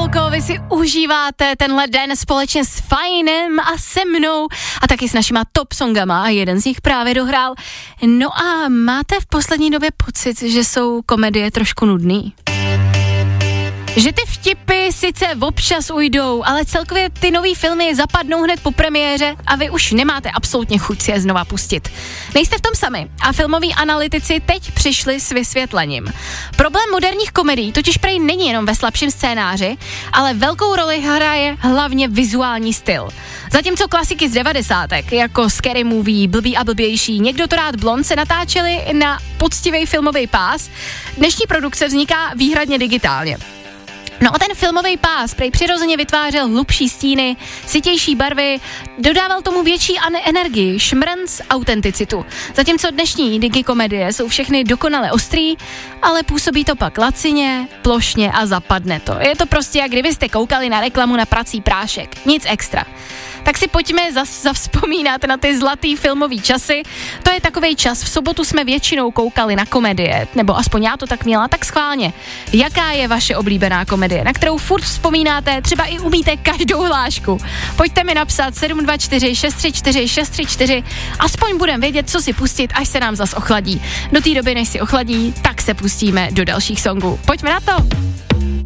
holko, vy si užíváte tenhle den společně s Fajnem a se mnou a taky s našima top songama a jeden z nich právě dohrál. No a máte v poslední době pocit, že jsou komedie trošku nudný? Že ty vtipy sice občas ujdou, ale celkově ty nový filmy zapadnou hned po premiéře a vy už nemáte absolutně chuť si je znova pustit. Nejste v tom sami a filmoví analytici teď přišli s vysvětlením. Problém moderních komedií totiž prej není jenom ve slabším scénáři, ale velkou roli hraje hlavně vizuální styl. Zatímco klasiky z 90. jako Scary Movie, Blbý a blbější, Někdo to rád blond se natáčely na poctivý filmový pás, dnešní produkce vzniká výhradně digitálně. No a ten filmový pás prej přirozeně vytvářel hlubší stíny, sytější barvy, dodával tomu větší energii, šmrnc, autenticitu. Zatímco dnešní digikomedie jsou všechny dokonale ostrý, ale působí to pak lacině, plošně a zapadne to. Je to prostě, jak kdybyste koukali na reklamu na prací prášek. Nic extra. Tak si pojďme zavzpomínat na ty zlatý filmový časy. To je takovej čas, v sobotu jsme většinou koukali na komedie, nebo aspoň já to tak měla, tak schválně. Jaká je vaše oblíbená komedie, na kterou furt vzpomínáte, třeba i umíte každou hlášku? Pojďte mi napsat 724 634 634, aspoň budeme vědět, co si pustit, až se nám zas ochladí. Do té doby, než si ochladí, tak se pustíme do dalších songů. Pojďme na to!